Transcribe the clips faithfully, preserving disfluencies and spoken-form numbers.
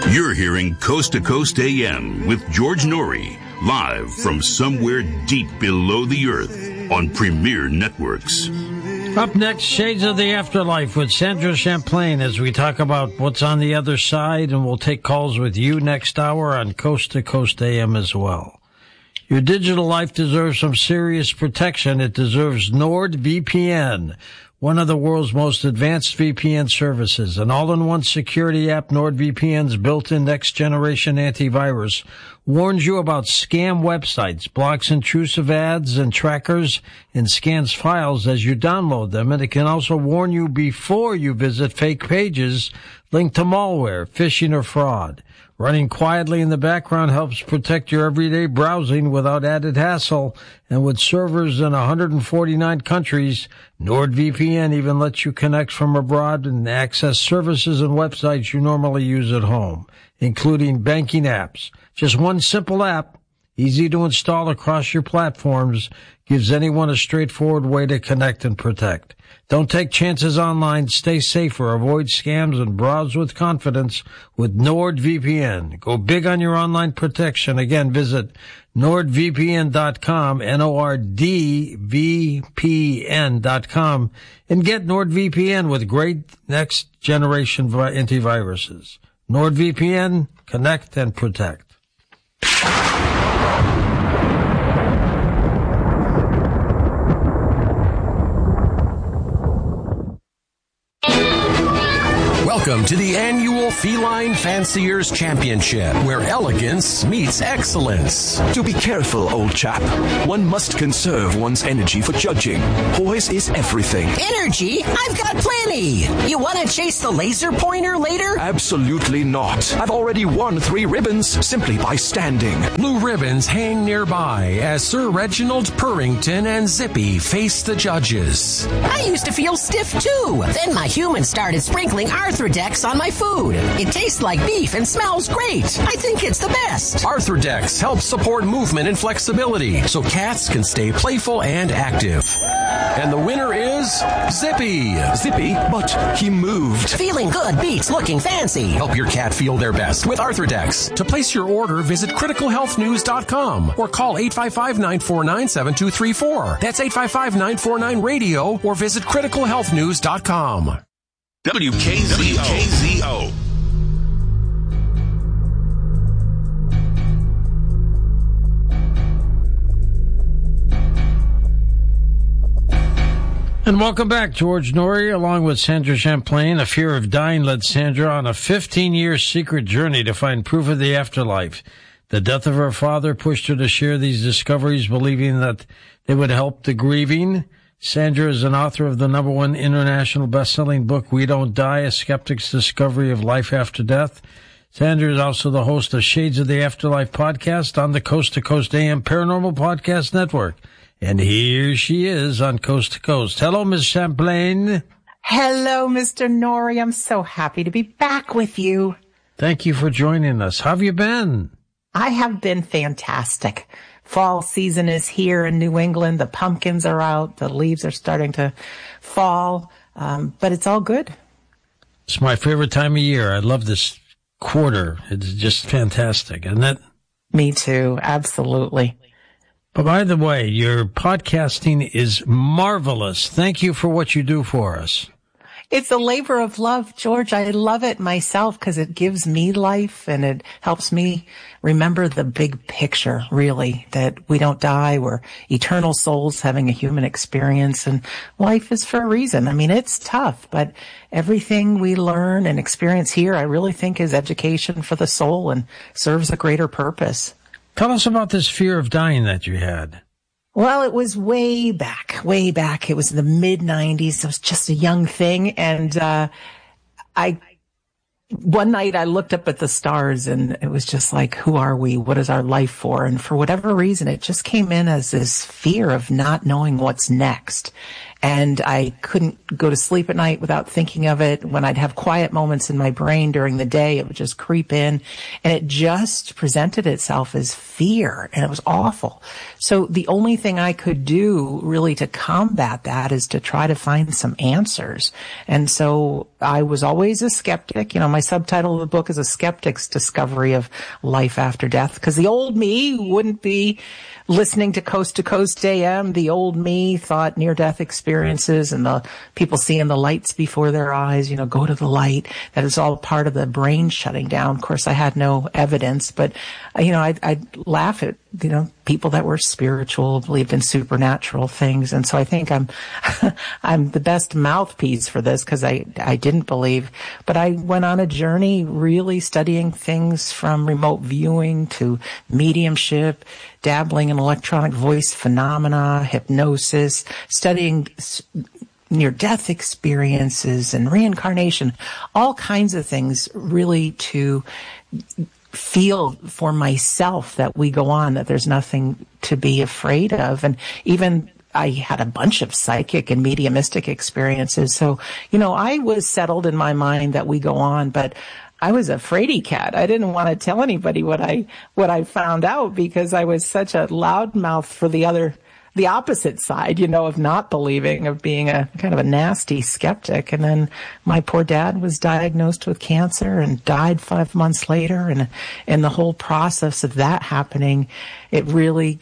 You're hearing Coast to Coast A M with George Norrie, live from somewhere deep below the earth on Premier Networks. Up next, Shades of the Afterlife with Sandra Champlain as we talk about what's on the other side, and we'll take calls with you next hour on Coast to Coast A M as well. Your digital life deserves some serious protection. It deserves NordVPN, one of the world's most advanced V P N services. An all-in-one security app, NordVPN's built-in next-generation antivirus warns you about scam websites, blocks intrusive ads and trackers, and scans files as you download them. And it can also warn you before you visit fake pages linked to malware, phishing, or fraud. Running quietly in the background helps protect your everyday browsing without added hassle. And with servers in one hundred forty-nine countries, NordVPN even lets you connect from abroad and access services and websites you normally use at home, including banking apps. Just one simple app, easy to install across your platforms, gives anyone a straightforward way to connect and protect. Don't take chances online. Stay safer. Avoid scams and browse with confidence with NordVPN. Go big on your online protection. Again, visit nord v p n dot com, N O R D V P N dot com, and get NordVPN with great next-generation antiviruses. NordVPN, connect and protect. Welcome to the annual Feline Fanciers Championship, where elegance meets excellence. To be careful, old chap. One must conserve one's energy for judging. Poise is everything. Energy? I've got plenty. You want to chase the laser pointer later? Absolutely not. I've already won three ribbons simply by standing. Blue ribbons hang nearby as Sir Reginald Purrington and Zippy face the judges. I used to feel stiff too. Then my humans started sprinkling Arthrodex on my food. It tastes like beef and smells great. I think it's the best. Arthrodex helps support movement and flexibility so cats can stay playful and active. And the winner is Zippy. Zippy? But he moved. Feeling good beats looking fancy. Help your cat feel their best with Arthrodex. To place your order, visit critical health news dot com or call eight five five, nine four nine, seven two three four. That's eight five five, nine four nine, radio or visit critical health news dot com. W K Z O. And welcome back. George Norrie, along with Sandra Champlain. A fear of dying led Sandra on a fifteen-year secret journey to find proof of the afterlife. The death of her father pushed her to share these discoveries, believing that they would help the grieving. Sandra is an author of the number one international best-selling book, We Don't Die, A Skeptic's Discovery of Life After Death. Sandra is also the host of Shades of the Afterlife podcast on the Coast to Coast A M Paranormal Podcast Network. And here she is on Coast to Coast. Hello, Miz Champlain. Hello, Mister Norrie. I'm so happy to be back with you. Thank you for joining us. How have you been? I have been fantastic. Fall season is here in New England. The pumpkins are out. The leaves are starting to fall. Um, but it's all good. It's my favorite time of year. I love this quarter. It's just fantastic, isn't it? Me too. Absolutely. But by the way, your podcasting is marvelous. Thank you for what you do for us. It's a labor of love, George. I love it myself because it gives me life and it helps me remember the big picture, really, that we don't die. We're eternal souls having a human experience, and life is for a reason. I mean, it's tough, but everything we learn and experience here, I really think is education for the soul and serves a greater purpose. Tell us about this fear of dying that you had. Well, it was way back, way back. It was in the mid nineties. I was just a young thing. And, uh, I, one night I looked up at the stars and it was just like, who are we? What is our life for? And for whatever reason, it just came in as this fear of not knowing what's next. And I couldn't go to sleep at night without thinking of it. When I'd have quiet moments in my brain during the day, it would just creep in, and it just presented itself as fear, and it was awful. So the only thing I could do really to combat that is to try to find some answers. And so I was always a skeptic. You know, my subtitle of the book is A Skeptic's Discovery of Life After Death, because the old me wouldn't be listening to Coast to Coast A M. The old me thought near-death experiences and the people seeing the lights before their eyes, you know, go to the light, that is all part of the brain shutting down. Of course, I had no evidence, but, you know, I'd, I'd laugh at, you know, people that were spiritual, believed in supernatural things. And so I think I'm, I'm the best mouthpiece for this, because I, I didn't believe, but I went on a journey really studying things from remote viewing to mediumship, dabbling in electronic voice phenomena, hypnosis, studying near-death experiences and reincarnation, all kinds of things really to feel for myself that we go on, that there's nothing to be afraid of. And even I had a bunch of psychic and mediumistic experiences. So, you know, I was settled in my mind that we go on, but I was a fraidy cat. I didn't want to tell anybody what I, what I found out, because I was such a loudmouth for the other, the opposite side, you know, of not believing, of being a kind of a nasty skeptic. And then my poor dad was diagnosed with cancer and died five months later. And in the whole process of that happening, it really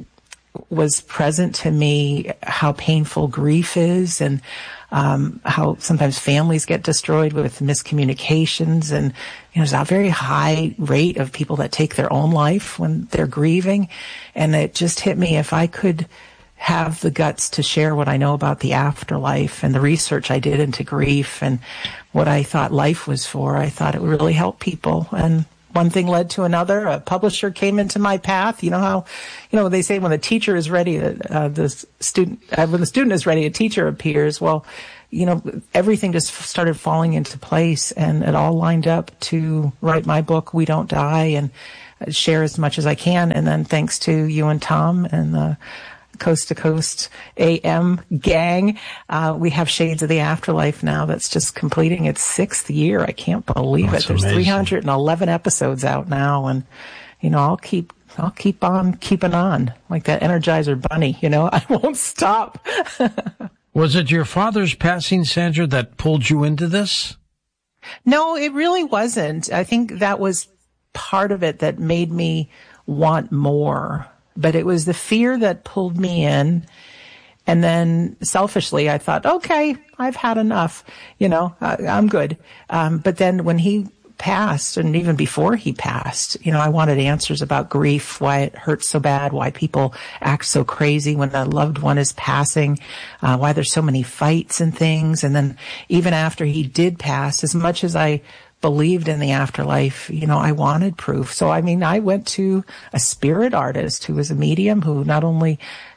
was present to me how painful grief is, and um, how sometimes families get destroyed with miscommunications. And, you know, there's a very high rate of people that take their own life when they're grieving. And it just hit me, if I could have the guts to share what I know about the afterlife and the research I did into grief and what I thought life was for, I thought it would really help people. And one thing led to another. A publisher came into my path. You know how, you know, they say when the teacher is ready, uh, the student, uh, when the student is ready, a teacher appears. Well, you know, everything just started falling into place, and it all lined up to write my book, We Don't Die, and share as much as I can. And then thanks to you and Tom and the Coast to Coast A M gang, uh, we have Shades of the Afterlife now that's just completing its sixth year. I can't believe that's it. There's amazing. three hundred eleven episodes out now, and, you know, I'll keep, I'll keep on keeping on like that Energizer bunny, you know, I won't stop. Was it your father's passing, Sandra, that pulled you into this? No, it really wasn't. I think that was part of it that made me want more. But it was the fear that pulled me in. And then selfishly, I thought, okay, I've had enough. You know, I, I'm good. Um, but then when he passed, and even before he passed, you know, I wanted answers about grief, why it hurts so bad, why people act so crazy when a loved one is passing, uh, why there's so many fights and things. And then even after he did pass, as much as I believed in the afterlife, you know, I wanted proof. So, I mean, I went to a spirit artist who was a medium who not only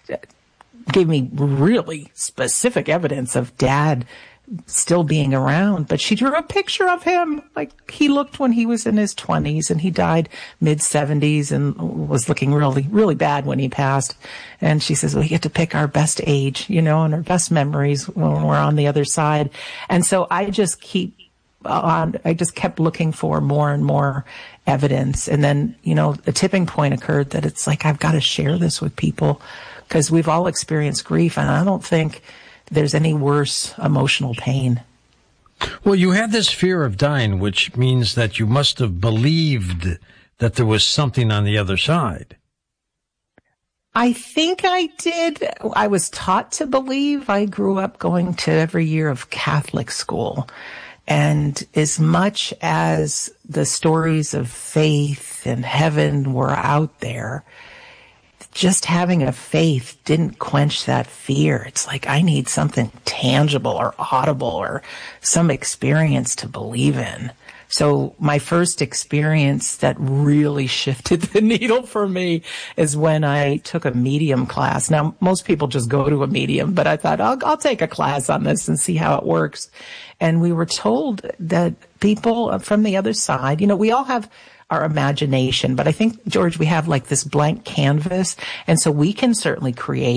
gave me really specific evidence of Dad still being around, but she drew a picture of him like he looked when he was in his twenties, and he died mid seventies and was looking really, really bad when he passed. And she says, we get to pick our best age, you know, and our best memories when we're on the other side. And so I just keep on, I just kept looking for more and more evidence. And then, you know, a tipping point occurred that it's like, I've got to share this with people, because we've all experienced grief, and I don't think there's any worse emotional pain. Well, you had this fear of dying, which means that you must have believed that there was something on the other side. I think I did. I was taught to believe. I grew up going to every year of Catholic school. And as much as the stories of faith and heaven were out there, just having a faith didn't quench that fear. It's like, I need something tangible or audible or some experience to believe in. So my first experience that really shifted the needle for me is when I took a medium class. Now, most people just go to a medium, but I thought, I'll, I'll take a class on this and see how it works. And we were told that people from the other side, you know, we all have our imagination, but I think, George, we have like this blank canvas. And so we can certainly create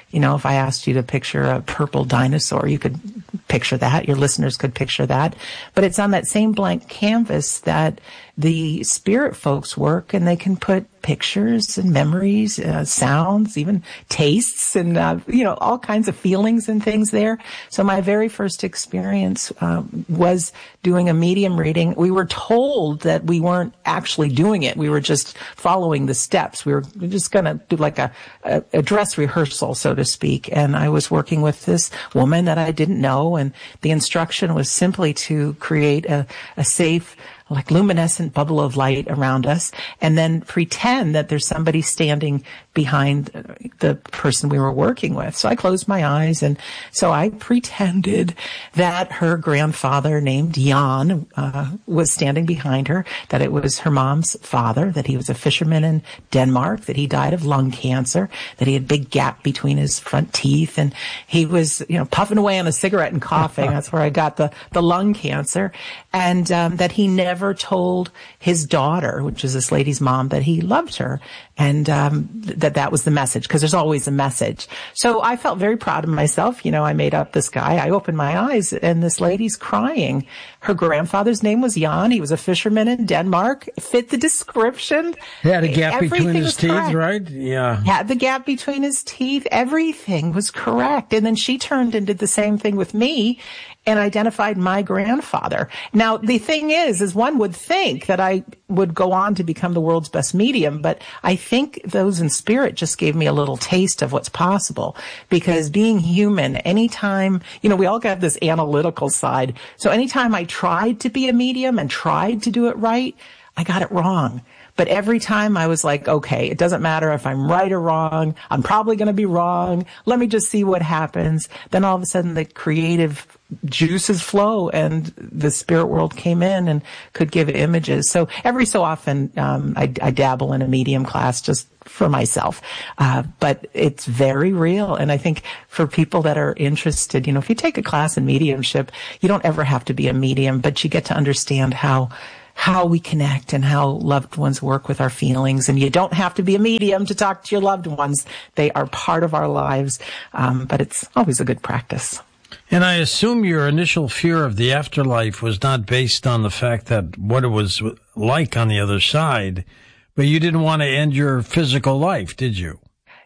You know, if I asked you to picture a purple dinosaur, you could picture that. Your listeners could picture that. But it's on that same blank canvas that the spirit folks work, and they can put pictures and memories, uh, sounds, even tastes, and, uh, you know, all kinds of feelings and things there. So my very first experience um, was doing a medium reading. We were told that we weren't actually doing it. We were just following the steps. We were just going to do like a, a, a dress rehearsal, so to speak. And I was working with this woman that I didn't know, and the instruction was simply to create a, a safe, like luminescent bubble of light around us, and then pretend that there's somebody standing behind the person we were working with. So I closed my eyes, and so I pretended that her grandfather named Jan uh, was standing behind her, that it was her mom's father, that he was a fisherman in Denmark, that he died of lung cancer, that he had a big gap between his front teeth, and he was, you know, puffing away on a cigarette and coughing. That's where I got the, the lung cancer. And um, that he never told his daughter, which is this lady's mom, that he loved her, and um, that that was the message, because there's always a message. So I felt very proud of myself. You know, I made up this guy. I opened my eyes, and this lady's crying. Her grandfather's name was Jan. He was a fisherman in Denmark. Fit the description. He had a gap Everything between his teeth, correct. right? Yeah. Had the gap between his teeth. Everything was correct. And then she turned and did the same thing with me and identified my grandfather. Now, the thing is, is one would think that I would go on to become the world's best medium, but I think those in spirit just gave me a little taste of what's possible, because being human, anytime, you know, we all got this analytical side. So anytime I tried to be a medium and tried to do it right, I got it wrong. But every time I was like, okay, it doesn't matter if I'm right or wrong. I'm probably going to be wrong. Let me just see what happens. Then all of a sudden the creative juices flow, and the spirit world came in and could give images. So every so often, um, I, I dabble in a medium class just for myself. Uh, but it's very real. And I think for people that are interested, you know, if you take a class in mediumship, you don't ever have to be a medium, but you get to understand how how we connect and how loved ones work with our feelings. And you don't have to be a medium to talk to your loved ones. They are part of our lives. Um, but it's always a good practice. And I assume your initial fear of the afterlife was not based on the fact that what it was like on the other side, but you didn't want to end your physical life, did you?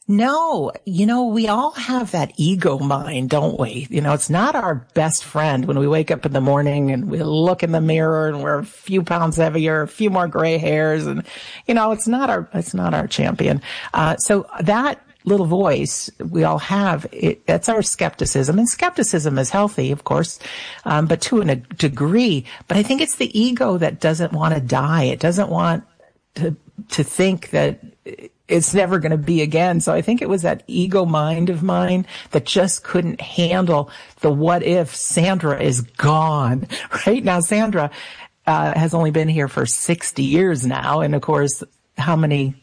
No, you know, we all have that ego mind, don't we? You know, it's not our best friend when we wake up in the morning and we look in the mirror and we're a few pounds heavier, a few more gray hairs, and, you know, it's not our, it's not our champion. Uh, so that little voice we all have, it, that's our skepticism. And skepticism is healthy, of course, um, but to a degree. But I think it's the ego that doesn't want to die. It doesn't want to, to think that it's never going to be again. So I think it was that ego mind of mine that just couldn't handle the what if Sandra is gone. Right now, Sandra uh, has only been here for sixty years now. And of course, how many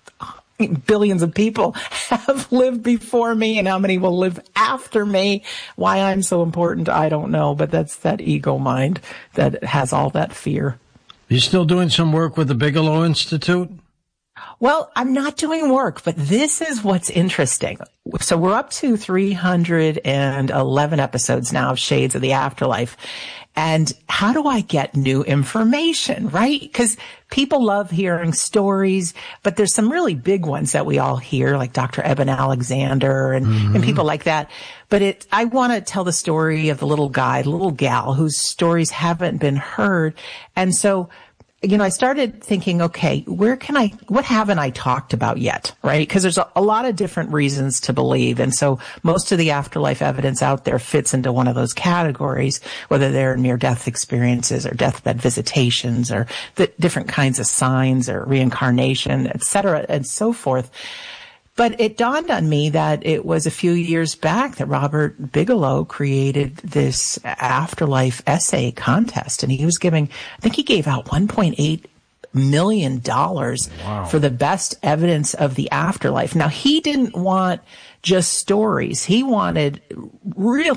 billions of people have lived before me and how many will live after me? Why I'm so important, I don't know. But that's that ego mind that has all that fear. You still doing some work with the Bigelow Institute? Well, I'm not doing work, but this is what's interesting. So we're up to three hundred eleven episodes now of Shades of the Afterlife. And how do I get new information, right? Because people love hearing stories, but there's some really big ones that we all hear, like Doctor Eben Alexander and, mm-hmm. and people like that. But it, I want to tell the story of the little guy, the little gal whose stories haven't been heard. And so, you know, I started thinking, okay, where can I, what haven't I talked about yet, right? Because there's a, a lot of different reasons to believe. And so most of the afterlife evidence out there fits into one of those categories, whether they're near-death experiences or deathbed visitations or the different kinds of signs or reincarnation, et cetera, and so forth. But it dawned on me that it was a few years back that Robert Bigelow created this afterlife essay contest. And he was giving, I think he gave out one point eight million dollars wow. for the best evidence of the afterlife. Now, he didn't want just stories. He wanted really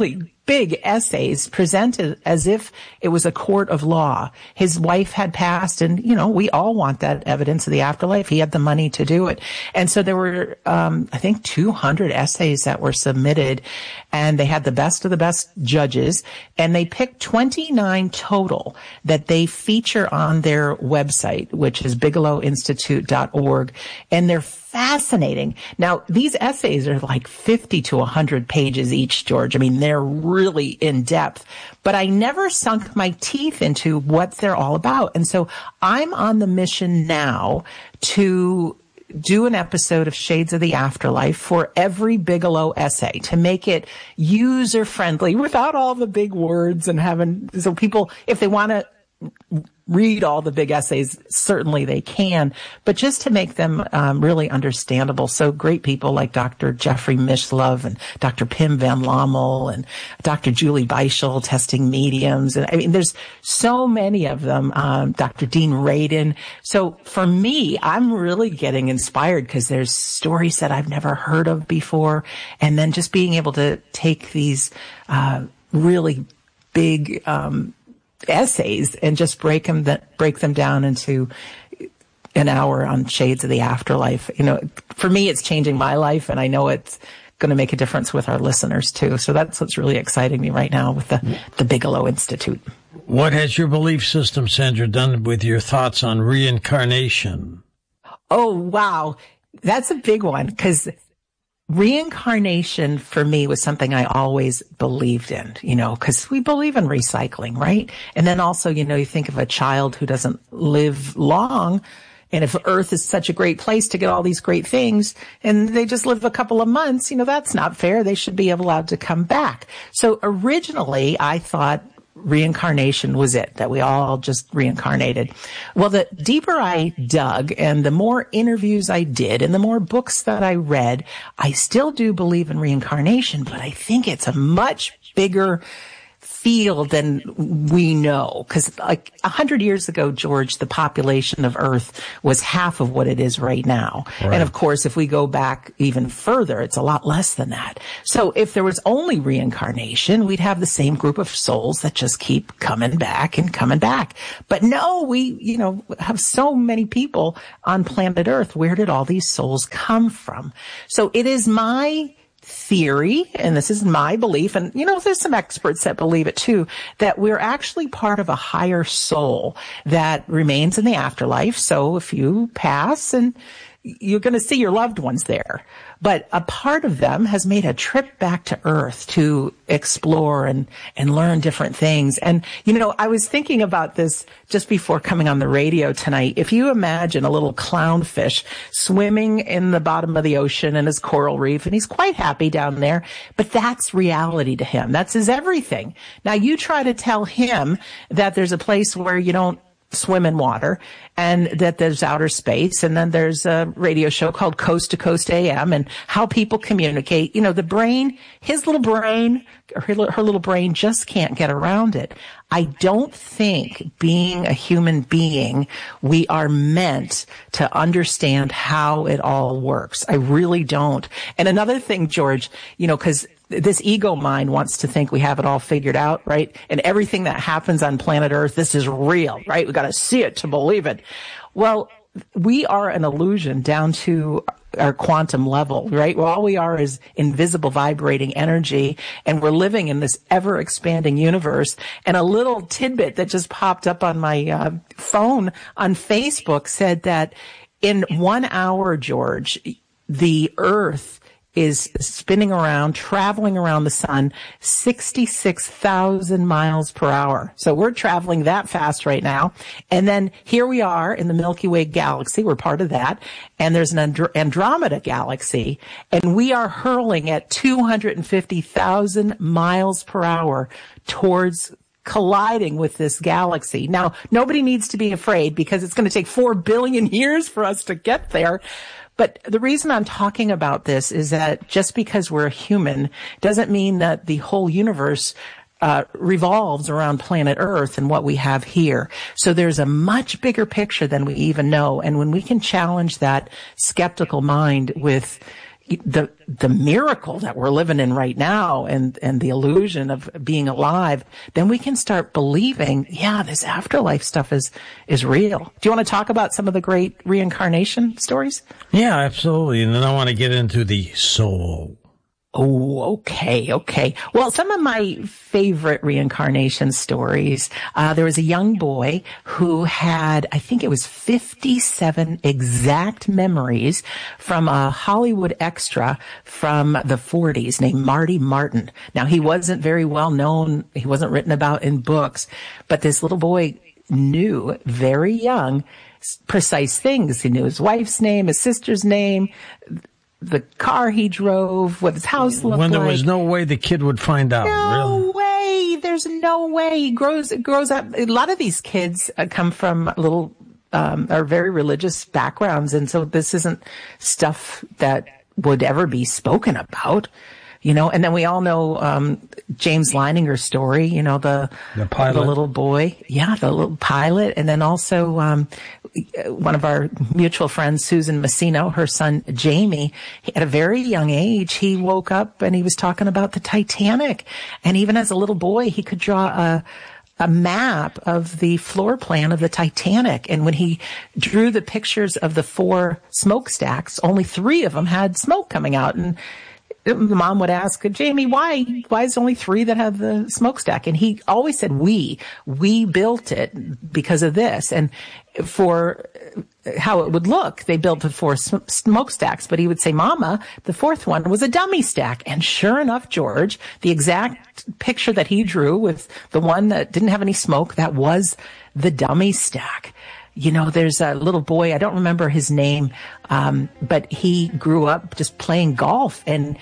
big essays presented as if it was a court of law. His wife had passed, and, you know, we all want that evidence of the afterlife. He had the money to do it. And so there were, um, I think, two hundred essays that were submitted, and they had the best of the best judges, and they picked twenty-nine total that they feature on their website, which is bigelow institute dot org, and they're fascinating. Now, these essays are like fifty to one hundred pages each, George. I mean, they're really in depth, but I never sunk my teeth into what they're all about. And so I'm on the mission now to do an episode of Shades of the Afterlife for every Bigelow essay to make it user friendly without all the big words and having, so people, if they want to read all the big essays, certainly they can, but just to make them um, really understandable. So great people like Doctor Jeffrey Mishlove and Doctor Pim Van Lommel and Doctor Julie Beischel, testing mediums. And I mean, there's so many of them, um, Doctor Dean Radin. So for me, I'm really getting inspired because there's stories that I've never heard of before. And then just being able to take these uh, really big um essays and just break them that break them down into an hour on Shades of the Afterlife. You know, for me, it's changing my life, and I know it's going to make a difference with our listeners too. So that's what's really exciting me right now with the the Bigelow Institute. What has your belief system, Sandra, done with your thoughts on reincarnation? Oh, wow. That's a big one, because reincarnation for me was something I always believed in, you know, because we believe in recycling, right? And then also, you know, you think of a child who doesn't live long, and if Earth is such a great place to get all these great things, and they just live a couple of months, you know, that's not fair. They should be allowed to come back. So originally, I thought reincarnation was it, that we all just reincarnated. Well, the deeper I dug and the more interviews I did and the more books that I read, I still do believe in reincarnation, but I think it's a much bigger field than we know. Because like a hundred years ago, George, the population of Earth was half of what it is right now. Right. And of course, if we go back even further, it's a lot less than that. So if there was only reincarnation, we'd have the same group of souls that just keep coming back and coming back. But no, we, you know, have so many people on planet Earth. Where did all these souls come from? So it is my theory, and this is my belief, and you know, there's some experts that believe it too, that we're actually part of a higher soul that remains in the afterlife. So if you pass, and you're going to see your loved ones there, but a part of them has made a trip back to Earth to explore and, and learn different things. And, you know, I was thinking about this just before coming on the radio tonight. If you imagine a little clownfish swimming in the bottom of the ocean in his coral reef, and he's quite happy down there, but that's reality to him. That's his everything. Now you try to tell him that there's a place where you don't swim in water, and that there's outer space, and then there's a radio show called Coast to Coast A M, and how people communicate. You know, the brain, his little brain, or her, her little brain just can't get around it. I don't think, being a human being, we are meant to understand how it all works. I really don't. And another thing, George, you know, because this ego mind wants to think we have it all figured out, right? And everything that happens on planet Earth, this is real, right? We got to see it to believe it. Well, we are an illusion down to our quantum level, right? Well, all we are is invisible vibrating energy, and we're living in this ever expanding universe. And a little tidbit that just popped up on my uh, phone on Facebook said that in one hour, George, the Earth is spinning around, traveling around the sun, sixty-six thousand miles per hour. So we're traveling that fast right now. And then here we are in the Milky Way galaxy. We're part of that. And there's an Andro- Andromeda galaxy. And we are hurling at two hundred fifty thousand miles per hour towards colliding with this galaxy. Now, nobody needs to be afraid, because it's going to take four billion years for us to get there. But the reason I'm talking about this is that just because we're a human doesn't mean that the whole universe uh, revolves around planet Earth and what we have here. So there's a much bigger picture than we even know. And when we can challenge that skeptical mind with, the the miracle that we're living in right now and, and the illusion of being alive, then we can start believing, yeah, this afterlife stuff is, is real. Do you want to talk about some of the great reincarnation stories? Yeah, absolutely. And then I want to get into the soul. Oh, okay, okay. Well, some of my favorite reincarnation stories, uh, there was a young boy who had, I think it was fifty-seven exact memories from a Hollywood extra from the forties named Marty Martin. Now, he wasn't very well known. He wasn't written about in books, but this little boy knew very young precise things. He knew his wife's name, his sister's name, the car he drove, what his house looked like. When there was no way the kid would find out. No really. way. There's no way. He grows, grows up. A lot of these kids uh, come from little, um, are very religious backgrounds. And so this isn't stuff that would ever be spoken about. You know, and then we all know, um, James Leininger's story, you know, the, the pilot, the little boy. Yeah, the little pilot. And then also, um, one of our mutual friends, Susan Massino, her son, Jamie, at a very young age, he woke up and he was talking about the Titanic. And even as a little boy, he could draw a, a map of the floor plan of the Titanic. And when he drew the pictures of the four smokestacks, only three of them had smoke coming out. And the mom would ask, Jamie, why, why is only three that have the smokestack? And he always said, we, we built it because of this. And for how it would look, they built the four sm- smokestacks, but he would say, Mama, the fourth one was a dummy stack. And sure enough, George, the exact picture that he drew with the one that didn't have any smoke, that was the dummy stack. You know, there's a little boy, I don't remember his name, um, but he grew up just playing golf, and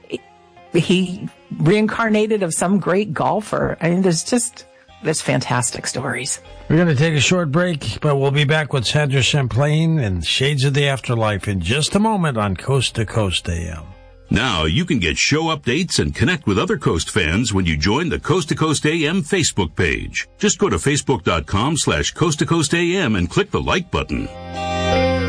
he reincarnated of some great golfer. I mean, there's just, there's fantastic stories. We're going to take a short break, but we'll be back with Sandra Champlain and Shades of the Afterlife in just a moment on Coast to Coast A M. Now you can get show updates and connect with other Coast fans when you join the Coast to Coast A M Facebook page. Just go to facebook.com slash Coast to Coast AM and click the like button.